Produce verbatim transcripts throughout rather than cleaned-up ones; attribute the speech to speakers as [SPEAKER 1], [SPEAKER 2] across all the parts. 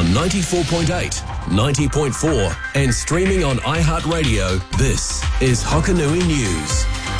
[SPEAKER 1] On ninety-four point eight, ninety point four and streaming on iHeartRadio, this is Hokanui News.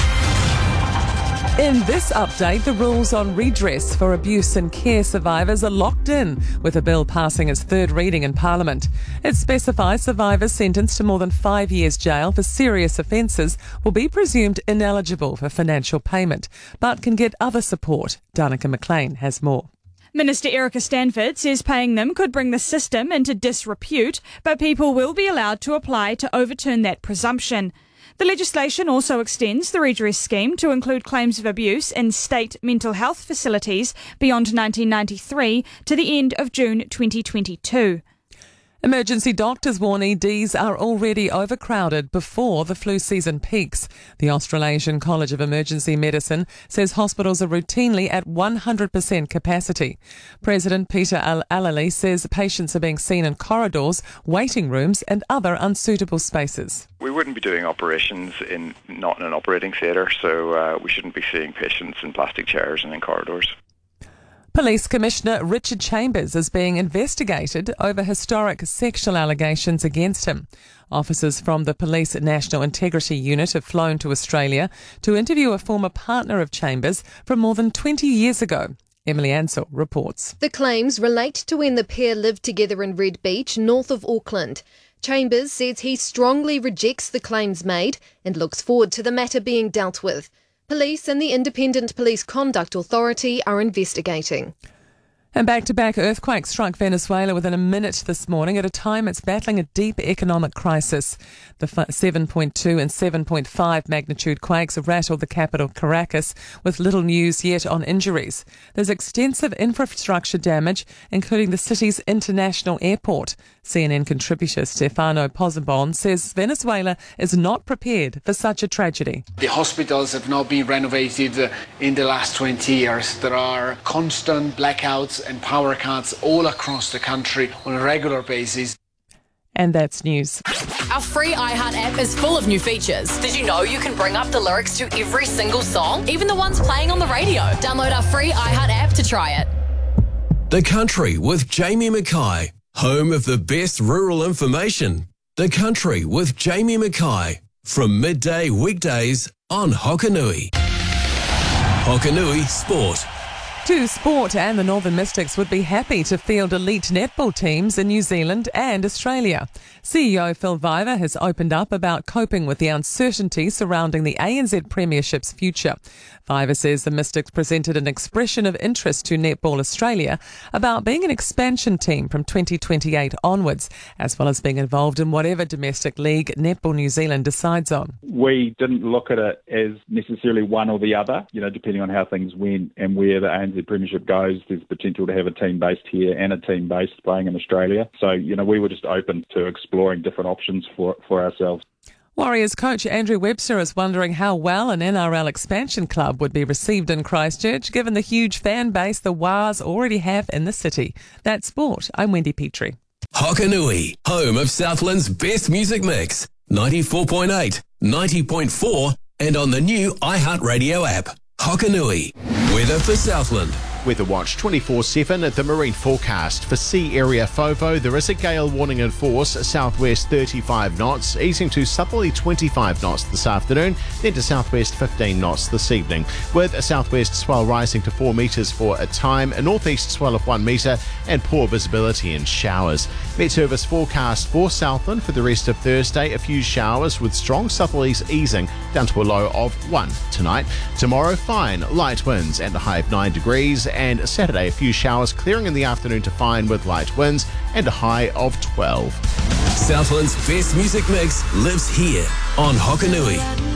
[SPEAKER 2] In this update, the rules on redress for abuse and care survivors are locked in, with a bill passing its third reading in Parliament. It specifies survivors sentenced to more than five years jail for serious offences will be presumed ineligible for financial payment, but can get other support. Danica McLean has more.
[SPEAKER 3] Minister Erica Stanford says paying them could bring the system into disrepute, but people will be allowed to apply to overturn that presumption. The legislation also extends the redress scheme to include claims of abuse in state mental health facilities beyond nineteen ninety-three to the end of June twenty twenty-two.
[SPEAKER 2] Emergency doctors warn E Ds are already overcrowded before the flu season peaks. The Australasian College of Emergency Medicine says hospitals are routinely at one hundred percent capacity. President Peter Alali says patients are being seen in corridors, waiting rooms and other unsuitable spaces.
[SPEAKER 4] We wouldn't be doing operations in not in an operating theatre, so uh, we shouldn't be seeing patients in plastic chairs and in corridors.
[SPEAKER 2] Police Commissioner Richard Chambers is being investigated over historic sexual allegations against him. Officers from the Police National Integrity Unit have flown to Australia to interview a former partner of Chambers from more than twenty years ago. Emily Ansell reports.
[SPEAKER 5] The claims relate to when the pair lived together in Red Beach, north of Auckland. Chambers says he strongly rejects the claims made and looks forward to the matter being dealt with. Police and the Independent Police Conduct Authority are investigating.
[SPEAKER 2] And back-to-back earthquakes struck Venezuela within a minute this morning at a time it's battling a deep economic crisis. The seven point two and seven point five magnitude quakes have rattled the capital, Caracas, with little news yet on injuries. There's extensive infrastructure damage, including the city's international airport. C N N contributor Stefano Pozzebon says Venezuela is not prepared for such a tragedy.
[SPEAKER 6] The hospitals have not been renovated in the last twenty years. There are constant blackouts and power cuts all across the country on a regular basis.
[SPEAKER 2] And that's news.
[SPEAKER 7] Our free iHeart app is full of new features. Did you know you can bring up the lyrics to every single song, even the ones playing on the radio? Download our free iHeart app to try it.
[SPEAKER 1] The Country with Jamie Mackay, home of the best rural information. The Country with Jamie Mackay, from midday weekdays on Hokanui. Hokanui Sport.
[SPEAKER 2] To sport, and the Northern Mystics would be happy to field elite netball teams in New Zealand and Australia. C E O Phil Viver has opened up about coping with the uncertainty surrounding the A N Z Premiership's future. Viver says the Mystics presented an expression of interest to Netball Australia about being an expansion team from twenty twenty-eight onwards, as well as being involved in whatever domestic league Netball New Zealand decides on.
[SPEAKER 8] We didn't look at it as necessarily one or the other, you know, depending on how things went and where the A N Z Premiership goes. There's potential to have a team based here and a team based playing in Australia. So, you know, we were just open to exploring different options for, for ourselves.
[SPEAKER 2] Warriors coach Andrew Webster is wondering how well an N R L expansion club would be received in Christchurch, given the huge fan base the Wars already have in the city. That's sport. I'm Wendy Petrie.
[SPEAKER 1] Hokanui, home of Southland's best music mix. ninety-four point eight, ninety point four and on the new iHeartRadio app. Hokanui. Weather for Southland.
[SPEAKER 9] Weather Watch twenty-four seven at the marine forecast. For sea area FOVO, there is a gale warning in force, southwest thirty-five knots, easing to southerly twenty-five knots this afternoon, then to southwest fifteen knots this evening, with a southwest swell rising to four metres for a time, a northeast swell of one metre, and poor visibility and showers. Met Service forecast for Southland for the rest of Thursday, a few showers with strong southerlies easing down to a low of one tonight. Tomorrow, fine, light winds and a high of nine degrees. And Saturday, a few showers clearing in the afternoon to fine with light winds and a high of twelve.
[SPEAKER 1] Southland's best music mix lives here on Hokanui.